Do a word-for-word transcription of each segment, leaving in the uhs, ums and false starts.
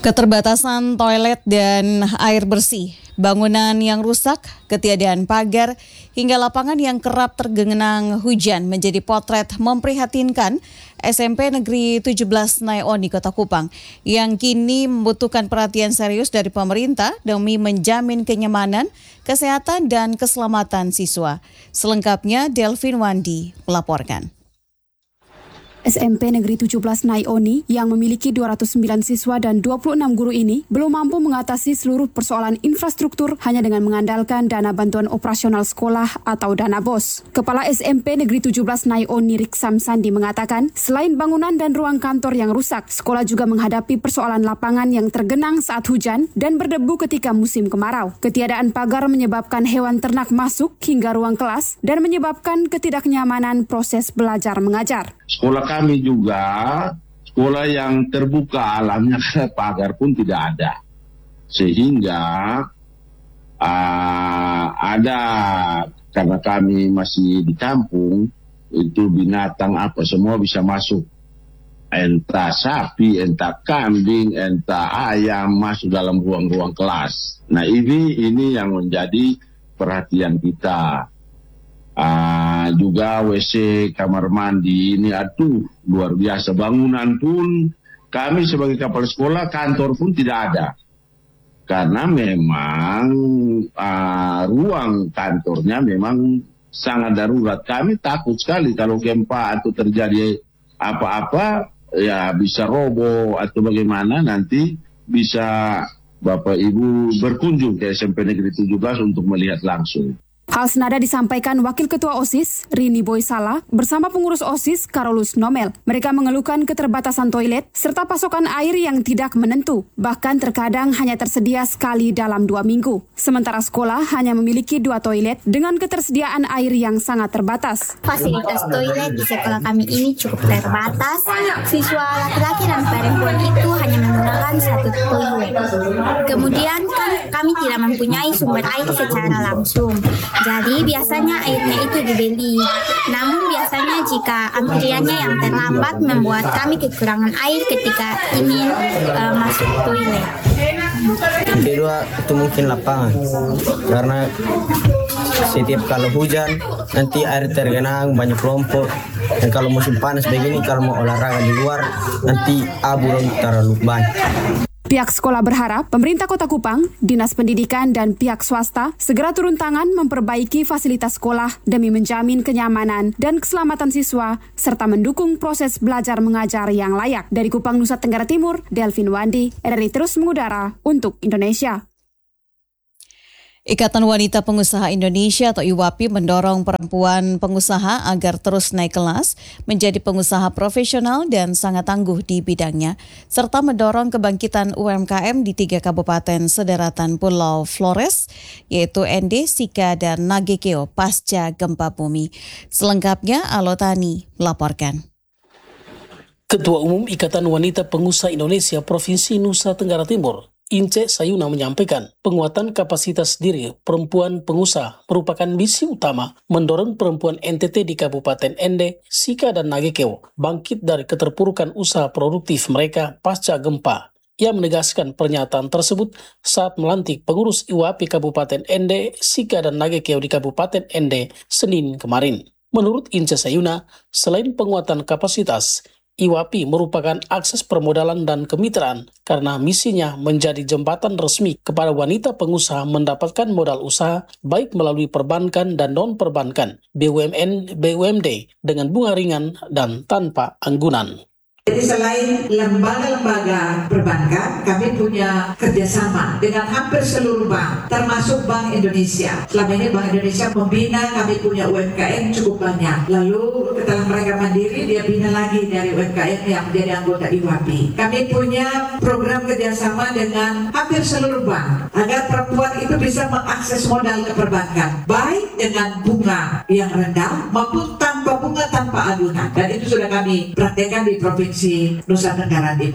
Keterbatasan toilet dan air bersih, bangunan yang rusak, ketiadaan pagar, hingga lapangan yang kerap tergenang hujan menjadi potret memprihatinkan S M P Negeri tujuh belas Naioni Kota Kupang yang kini membutuhkan perhatian serius dari pemerintah demi menjamin kenyamanan, kesehatan, dan keselamatan siswa. Selengkapnya Delvin Wandi melaporkan. S M P Negeri tujuh belas Naioni yang memiliki dua ratus sembilan siswa dan dua puluh enam guru ini belum mampu mengatasi seluruh persoalan infrastruktur hanya dengan mengandalkan dana bantuan operasional sekolah atau dana B O S. Kepala S M P Negeri tujuh belas Naioni Riksam Sandi mengatakan, selain bangunan dan ruang kantor yang rusak, sekolah juga menghadapi persoalan lapangan yang tergenang saat hujan dan berdebu ketika musim kemarau. Ketiadaan pagar menyebabkan hewan ternak masuk hingga ruang kelas dan menyebabkan ketidaknyamanan proses belajar mengajar. Sekolah kami juga sekolah yang terbuka alamnya, pagar pun tidak ada, sehingga uh, ada, karena kami masih di kampung, itu binatang apa semua bisa masuk, entah sapi, entah kambing, entah ayam masuk dalam ruang-ruang kelas. Nah ini ini yang menjadi perhatian kita. Uh, juga W C, kamar mandi ini aduh luar biasa. Bangunan pun kami sebagai kepala sekolah, kantor pun tidak ada, karena memang uh, ruang kantornya memang sangat darurat. Kami takut sekali kalau gempa atau terjadi apa-apa ya bisa roboh atau bagaimana, nanti bisa Bapak Ibu berkunjung ke S M P Negeri tujuh belas untuk melihat langsung. Hal senada disampaikan Wakil Ketua OSIS, Rini Boysala, bersama pengurus OSIS, Karolus Nomel. Mereka mengeluhkan keterbatasan toilet, serta pasokan air yang tidak menentu. Bahkan terkadang hanya tersedia sekali dalam dua minggu. Sementara sekolah hanya memiliki dua toilet dengan ketersediaan air yang sangat terbatas. Fasilitas toilet di sekolah kami ini cukup terbatas. Siswa laki-laki dan perempuan itu hanya menggunakan satu toilet. Kemudian kan kami tidak mempunyai sumber air secara langsung. Jadi biasanya airnya itu dibeli. Namun biasanya jika antriannya yang terlambat membuat kami kekurangan air ketika ingin uh, masuk toilet. Kedua itu mungkin lapangan, karena setiap kalau hujan nanti air tergenang banyak kelompok, dan kalau musim panas begini kalau mau olahraga di luar nanti abu terlalu banyak. Pihak sekolah berharap pemerintah Kota Kupang, Dinas Pendidikan, dan pihak swasta segera turun tangan memperbaiki fasilitas sekolah demi menjamin kenyamanan dan keselamatan siswa, serta mendukung proses belajar mengajar yang layak. Dari Kupang, Nusa Tenggara Timur, Delvin Wandi, R R I terus mengudara untuk Indonesia. Ikatan Wanita Pengusaha Indonesia atau I W A P I mendorong perempuan pengusaha agar terus naik kelas, menjadi pengusaha profesional dan sangat tangguh di bidangnya, serta mendorong kebangkitan U M K M di tiga kabupaten sederatan Pulau Flores, yaitu Ende, Sika, dan Nagekeo pasca gempa bumi. Selengkapnya Alotani melaporkan. Ketua Umum Ikatan Wanita Pengusaha Indonesia Provinsi Nusa Tenggara Timur, Ince Sayuna, menyampaikan penguatan kapasitas diri perempuan pengusaha merupakan misi utama mendorong perempuan N T T di Kabupaten Ende, Sika, dan Nagekeo bangkit dari keterpurukan usaha produktif mereka pasca gempa. Ia menegaskan pernyataan tersebut saat melantik pengurus I W A P I Kabupaten Ende, Sika, dan Nagekeo di Kabupaten Ende Senin kemarin. Menurut Ince Sayuna, selain penguatan kapasitas, I W A P I merupakan akses permodalan dan kemitraan karena misinya menjadi jembatan resmi kepada wanita pengusaha mendapatkan modal usaha baik melalui perbankan dan non-perbankan, B U M N, B U M D dengan bunga ringan dan tanpa anggunan. Jadi selain lembaga-lembaga perbankan, kami punya kerjasama dengan hampir seluruh bank, termasuk Bank Indonesia. Selama ini Bank Indonesia membina, kami punya U M K M cukup banyak. Lalu setelah mereka mandiri, dia bina lagi dari U M K M yang menjadi anggota I W A P I. Kami punya program kerjasama dengan hampir seluruh bank, agar perempuan itu bisa mengakses modal ke perbankan, baik dengan bunga yang rendah maupun tanpa bunga, tanpa agunan. Dan itu sudah kami praktekkan di Provinsi Nusa Tenggara Timur.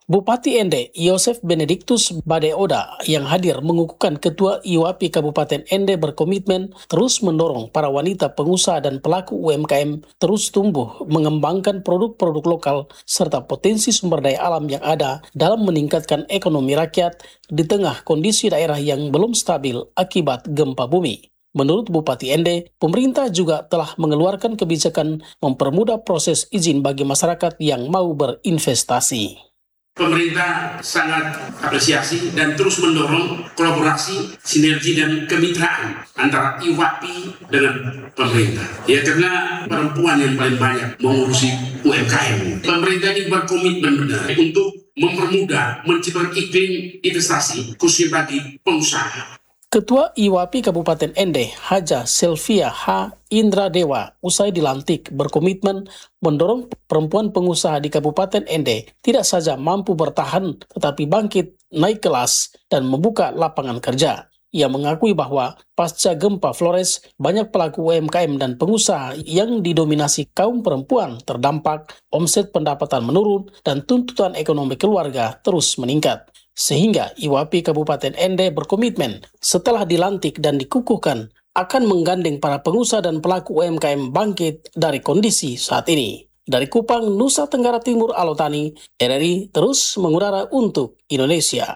Bupati Ende, Yosef Benedictus Badeoda yang hadir mengukuhkan Ketua I W A P I Kabupaten Ende berkomitmen terus mendorong para wanita pengusaha dan pelaku U M K M terus tumbuh, mengembangkan produk-produk lokal serta potensi sumber daya alam yang ada dalam meningkatkan ekonomi rakyat di tengah kondisi daerah yang belum stabil akibat gempa bumi. Menurut Bupati Ende, pemerintah juga telah mengeluarkan kebijakan mempermudah proses izin bagi masyarakat yang mau berinvestasi. Pemerintah sangat apresiasi dan terus mendorong kolaborasi, sinergi dan kemitraan antara I W A P I dengan pemerintah. Ya, karena perempuan yang paling banyak mengurusi U M K M. Pemerintah ini berkomitmen benar untuk mempermudah menciptakan iklim investasi khususnya bagi pengusaha. Ketua I W A P I Kabupaten Ende, Haja Sylvia H. Indra Dewa, usai dilantik berkomitmen mendorong perempuan pengusaha di Kabupaten Ende tidak saja mampu bertahan, tetapi bangkit, naik kelas, dan membuka lapangan kerja. Ia mengakui bahwa pasca gempa Flores, banyak pelaku U M K M dan pengusaha yang didominasi kaum perempuan terdampak, omset pendapatan menurun, dan tuntutan ekonomi keluarga terus meningkat. Sehingga I W A P I Kabupaten Ende berkomitmen setelah dilantik dan dikukuhkan akan menggandeng para pengusaha dan pelaku U M K M bangkit dari kondisi saat ini. Dari Kupang, Nusa Tenggara Timur, Alotani, R R I terus mengudara untuk Indonesia.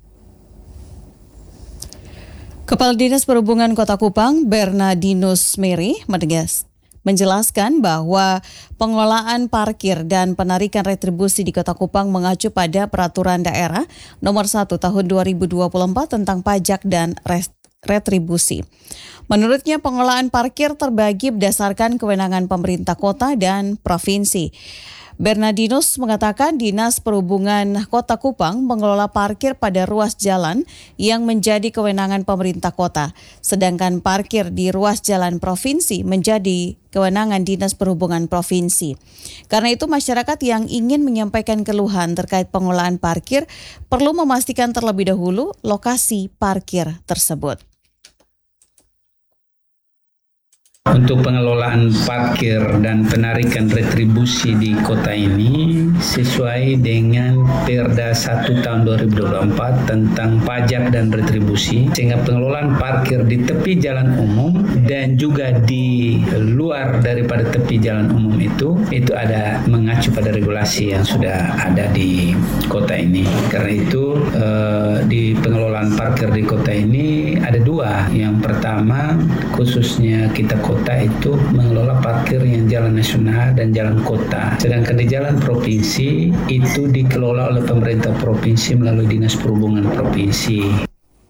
Kepala Dinas Perhubungan Kota Kupang, Bernardinus Meri, menegas menjelaskan bahwa pengelolaan parkir dan penarikan retribusi di Kota Kupang mengacu pada Peraturan Daerah Nomor satu Tahun dua ribu dua puluh empat tentang pajak dan retribusi. Menurutnya, pengelolaan parkir terbagi berdasarkan kewenangan pemerintah kota dan provinsi. Bernardinus mengatakan Dinas Perhubungan Kota Kupang mengelola parkir pada ruas jalan yang menjadi kewenangan pemerintah kota, sedangkan parkir di ruas jalan provinsi menjadi kewenangan Dinas Perhubungan Provinsi. Karena itu masyarakat yang ingin menyampaikan keluhan terkait pengelolaan parkir perlu memastikan terlebih dahulu lokasi parkir tersebut. Untuk pengelolaan parkir dan penarikan retribusi di kota ini sesuai dengan Perda satu tahun dua ribu dua puluh empat tentang pajak dan retribusi, sehingga pengelolaan parkir di tepi jalan umum dan juga di luar daripada tepi jalan umum itu itu ada mengacu pada regulasi yang sudah ada di kota ini. Karena itu eh, di pengelolaan parkir di kota ini ada dua. Yang pertama, khususnya kita kota itu mengelola parkir yang jalan nasional dan jalan kota. Sedangkan di jalan provinsi itu dikelola oleh pemerintah provinsi melalui Dinas Perhubungan Provinsi.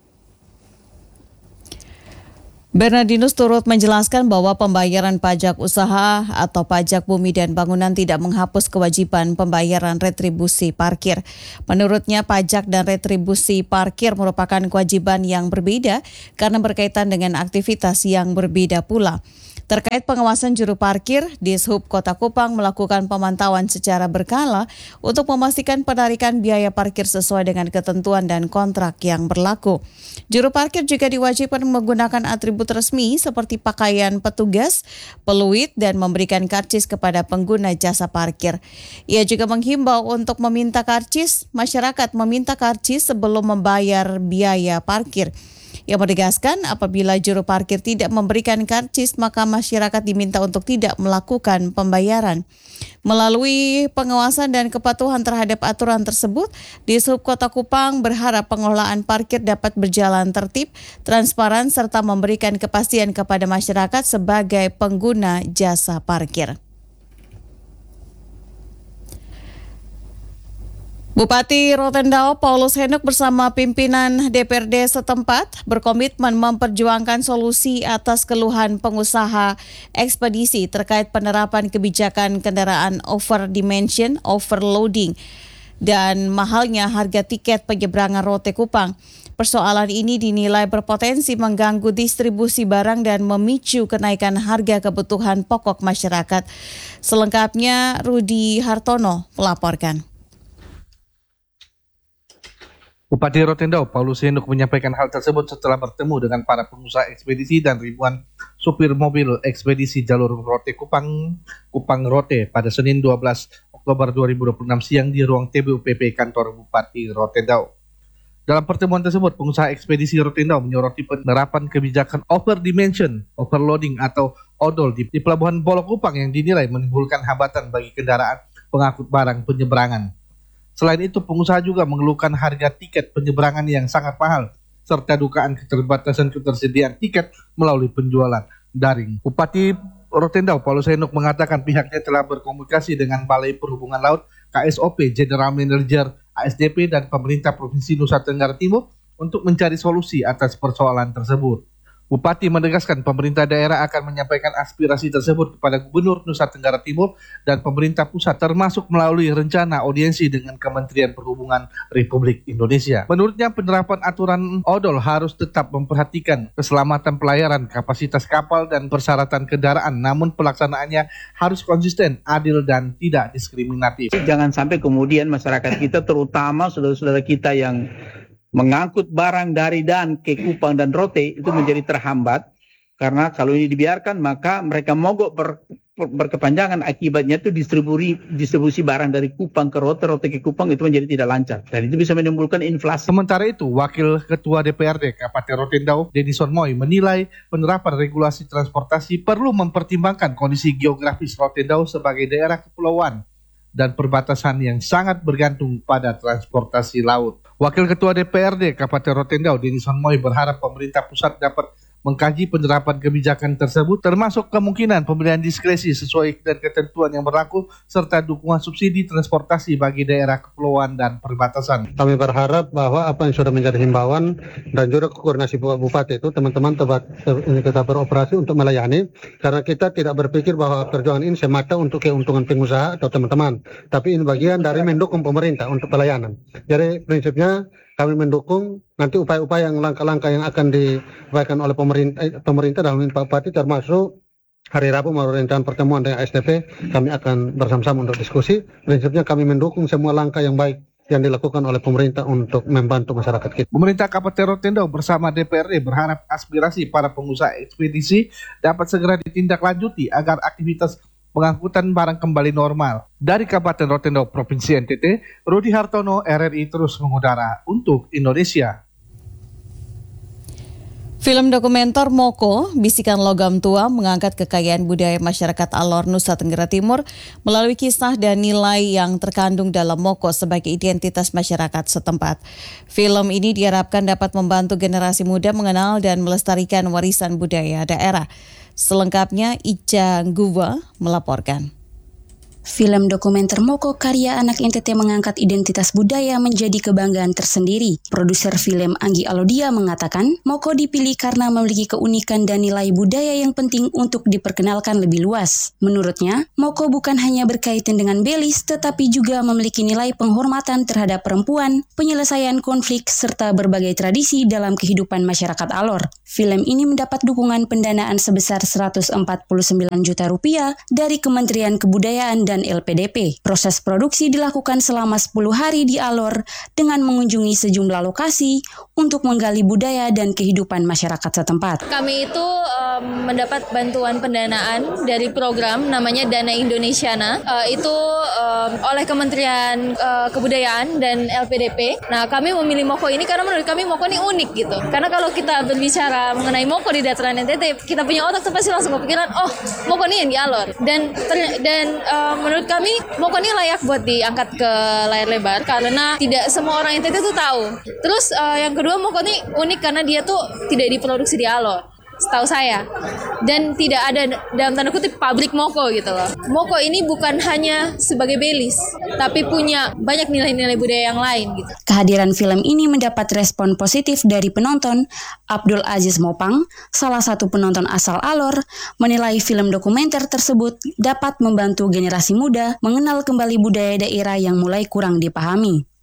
Bernardinus turut menjelaskan bahwa pembayaran pajak usaha atau pajak bumi dan bangunan tidak menghapus kewajiban pembayaran retribusi parkir. Menurutnya, pajak dan retribusi parkir merupakan kewajiban yang berbeda karena berkaitan dengan aktivitas yang berbeda pula. Terkait pengawasan juru parkir, Dishub Kota Kupang melakukan pemantauan secara berkala untuk memastikan penarikan biaya parkir sesuai dengan ketentuan dan kontrak yang berlaku. Juru parkir juga diwajibkan menggunakan atribut resmi seperti pakaian petugas, peluit, dan memberikan karcis kepada pengguna jasa parkir. Ia juga menghimbau untuk meminta karcis, masyarakat meminta karcis sebelum membayar biaya parkir. Ia menegaskan apabila juru parkir tidak memberikan karcis, maka masyarakat diminta untuk tidak melakukan pembayaran. Melalui pengawasan dan kepatuhan terhadap aturan tersebut, Dishub Kota Kupang berharap pengelolaan parkir dapat berjalan tertib, transparan, serta memberikan kepastian kepada masyarakat sebagai pengguna jasa parkir. Bupati Rotendao Paulus Henuk bersama pimpinan D P R D setempat berkomitmen memperjuangkan solusi atas keluhan pengusaha ekspedisi terkait penerapan kebijakan kendaraan over dimension, overloading, dan mahalnya harga tiket penyeberangan Rote Kupang. Persoalan ini dinilai berpotensi mengganggu distribusi barang dan memicu kenaikan harga kebutuhan pokok masyarakat. Selengkapnya Rudi Hartono melaporkan. Bupati Rotendao Paulus Henuk menyampaikan hal tersebut setelah bertemu dengan para pengusaha ekspedisi dan ribuan supir mobil ekspedisi jalur Rote Kupang, Kupang Rote pada Senin dua belas Oktober dua ribu dua puluh enam siang di ruang T B U P P kantor Bupati Rotendao. Dalam pertemuan tersebut, pengusaha ekspedisi Rotendao menyoroti penerapan kebijakan over dimension, overloading atau O D O L di, di Pelabuhan Bolokupang yang dinilai menimbulkan hambatan bagi kendaraan pengangkut barang penyeberangan. Selain itu, pengusaha juga mengeluhkan harga tiket penyeberangan yang sangat mahal, serta dugaan keterbatasan ketersediaan tiket melalui penjualan daring. Bupati Rotendao Paulus Henok mengatakan pihaknya telah berkomunikasi dengan Balai Perhubungan Laut, K S O P, General Manager A S D P dan pemerintah Provinsi Nusa Tenggara Timur untuk mencari solusi atas persoalan tersebut. Bupati menegaskan pemerintah daerah akan menyampaikan aspirasi tersebut kepada Gubernur Nusa Tenggara Timur dan pemerintah pusat termasuk melalui rencana audiensi dengan Kementerian Perhubungan Republik Indonesia. Menurutnya penerapan aturan O D O L harus tetap memperhatikan keselamatan pelayaran, kapasitas kapal dan persyaratan kendaraan, namun pelaksanaannya harus konsisten, adil dan tidak diskriminatif. Jangan sampai kemudian masyarakat kita, terutama saudara-saudara kita yang mengangkut barang dari dan ke Kupang dan Rote itu menjadi terhambat, karena kalau ini dibiarkan maka mereka mogok ber, ber, berkepanjangan, akibatnya itu distribusi distribusi barang dari Kupang ke Rote, Rote ke Kupang itu menjadi tidak lancar dan itu bisa menimbulkan inflasi. Sementara itu, Wakil Ketua D P R D Kabupaten Rotendao Denison Moy menilai penerapan regulasi transportasi perlu mempertimbangkan kondisi geografis Rotendao sebagai daerah kepulauan dan perbatasan yang sangat bergantung pada transportasi laut. Wakil Ketua D P R D Kabupaten Rotendao Denison Moy berharap pemerintah pusat dapat mengkaji penerapan kebijakan tersebut, termasuk kemungkinan pemberian diskresi sesuai dengan ketentuan yang berlaku serta dukungan subsidi transportasi bagi daerah kepulauan dan perbatasan. Kami berharap bahwa apa yang sudah menjadi himbauan dan juga koordinasi Bupati itu teman-teman tetap, tetap beroperasi untuk melayani, karena kita tidak berpikir bahwa perjuangan ini semata untuk keuntungan pengusaha atau teman-teman, tapi ini bagian dari mendukung pemerintah untuk pelayanan. Jadi prinsipnya kami mendukung nanti upaya-upaya yang langkah-langkah yang akan diupayakan oleh pemerintah, eh, pemerintah dalam ini Pak Bupati, termasuk hari Rabu melalui rencana pertemuan dengan A S D P, kami akan bersama-sama untuk diskusi. Prinsipnya kami mendukung semua langkah yang baik yang dilakukan oleh pemerintah untuk membantu masyarakat kita. Pemerintah Kabupaten Rotendao bersama D P R D berharap aspirasi para pengusaha ekspedisi dapat segera ditindaklanjuti agar aktivitas pengangkutan barang kembali normal. Dari Kabupaten Rotendao, Provinsi N T T, Rudi Hartono, R R I terus mengudara untuk Indonesia. Film dokumenter Moko, Bisikan Logam Tua, mengangkat kekayaan budaya masyarakat Alor, Nusa Tenggara Timur melalui kisah dan nilai yang terkandung dalam Moko sebagai identitas masyarakat setempat. Film ini diharapkan dapat membantu generasi muda mengenal dan melestarikan warisan budaya daerah. Selengkapnya Ica Nguwa melaporkan. Film dokumenter Moko karya anak N T T mengangkat identitas budaya menjadi kebanggaan tersendiri. Produser film Anggi Alodia mengatakan, Moko dipilih karena memiliki keunikan dan nilai budaya yang penting untuk diperkenalkan lebih luas. Menurutnya, Moko bukan hanya berkaitan dengan belis, tetapi juga memiliki nilai penghormatan terhadap perempuan, penyelesaian konflik, serta berbagai tradisi dalam kehidupan masyarakat Alor. Film ini mendapat dukungan pendanaan sebesar seratus empat puluh sembilan juta rupiah dari Kementerian Kebudayaan dan L P D P. Proses produksi dilakukan selama sepuluh hari di Alor dengan mengunjungi sejumlah lokasi untuk menggali budaya dan kehidupan masyarakat setempat. Kami itu um, mendapat bantuan pendanaan dari program namanya Dana Indonesiana, uh, itu um, oleh Kementerian uh, Kebudayaan dan L P D P. Nah, kami memilih Moko ini karena menurut kami Moko ini unik gitu. Karena kalau kita berbicara mengenai Moko di dataran N T T, kita punya otak tuh pasti langsung kepikiran, oh Moko ini yang di Alor. Dan ter- dan um, menurut kami Moko ini layak buat diangkat ke layar lebar karena tidak semua orang N T T tuh tahu. Terus uh, yang kedua, Moko ini unik karena dia tuh tidak diproduksi di Alor, setahu saya, dan tidak ada dalam tanda kutip pabrik Moko gitu loh. Moko ini bukan hanya sebagai belis, tapi punya banyak nilai-nilai budaya yang lain gitu. Kehadiran film ini mendapat respon positif dari penonton. Abdul Aziz Mopang, salah satu penonton asal Alor, menilai film dokumenter tersebut dapat membantu generasi muda mengenal kembali budaya daerah yang mulai kurang dipahami.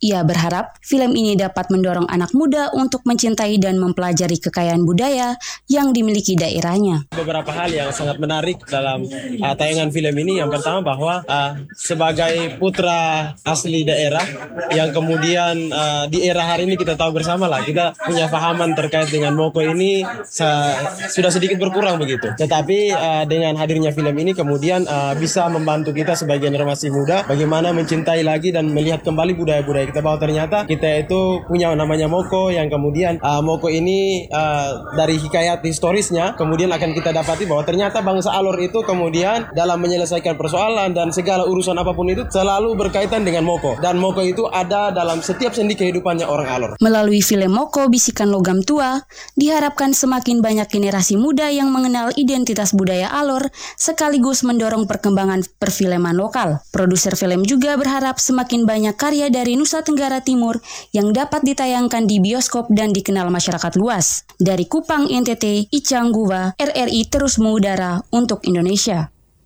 Ia berharap film ini dapat mendorong anak muda untuk mencintai dan mempelajari kekayaan budaya yang dimiliki daerahnya. Beberapa hal yang sangat menarik dalam uh, tayangan film ini. Yang pertama bahwa uh, sebagai putra asli daerah yang kemudian uh, di era hari ini kita tahu bersama lah, kita punya pahaman terkait dengan Moko ini sa- sudah sedikit berkurang begitu. Tetapi uh, dengan hadirnya film ini kemudian uh, bisa membantu kita sebagai generasi muda bagaimana mencintai lagi dan melihat kembali budaya-budaya kita, bahwa ternyata kita itu punya namanya Moko yang kemudian uh, Moko ini uh, dari hikayat historisnya kemudian akan kita dapati bahwa ternyata bangsa Alor itu kemudian dalam menyelesaikan persoalan dan segala urusan apapun itu selalu berkaitan dengan Moko, dan Moko itu ada dalam setiap sendi kehidupannya orang Alor. Melalui film Moko Bisikan Logam Tua, diharapkan semakin banyak generasi muda yang mengenal identitas budaya Alor sekaligus mendorong perkembangan perfilman lokal. Produser film juga berharap semakin banyak karya dari Nusa Tenggara Timur yang dapat ditayangkan di bioskop dan dikenal masyarakat luas. Dari Kupang, N T T, Icang Guva, R R I terus mengudara untuk Indonesia.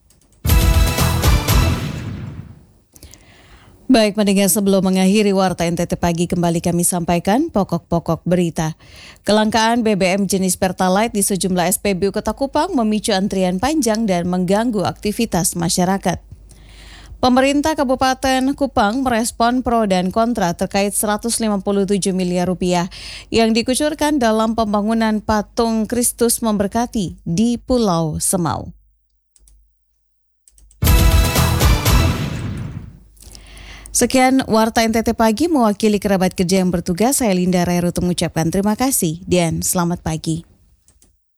Baik pendengar, sebelum mengakhiri Warta N T T Pagi kembali kami sampaikan pokok-pokok berita. Kelangkaan B B M jenis Pertalite di sejumlah S P B U Kota Kupang memicu antrian panjang dan mengganggu aktivitas masyarakat. Pemerintah Kabupaten Kupang merespon pro dan kontra terkait seratus lima puluh tujuh miliar rupiah yang dikucurkan dalam pembangunan patung Kristus Memberkati di Pulau Semau. Sekian Warta N T T Pagi, mewakili kerabat kerja yang bertugas, saya Linda Rairu mengucapkan terima kasih dan selamat pagi.